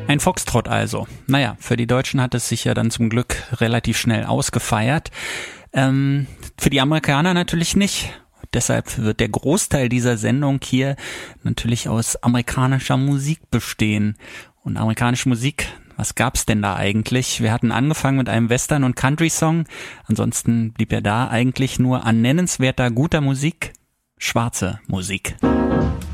Ein Foxtrott also. Naja, für die Deutschen hat es sich ja dann zum Glück relativ schnell ausgefeiert. Für die Amerikaner natürlich nicht. Deshalb wird der Großteil dieser Sendung hier natürlich aus amerikanischer Musik bestehen. Und amerikanische Musik, was gab's denn da eigentlich? Wir hatten angefangen mit einem Western- und Country-Song. Ansonsten blieb ja da eigentlich nur an nennenswerter guter Musik schwarze Musik.